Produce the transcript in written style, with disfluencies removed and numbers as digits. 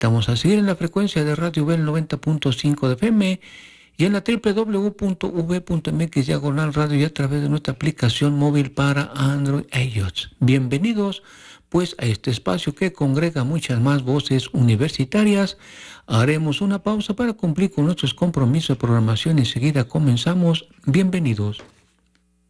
Estamos a seguir en la frecuencia de Radio V, el 90.5 de FM, y en la www.v.mx/radio y a través de nuestra aplicación móvil para Android e iOS. Bienvenidos pues a este espacio que congrega muchas más voces universitarias. Haremos una pausa para cumplir con nuestros compromisos de programación y enseguida comenzamos. Bienvenidos.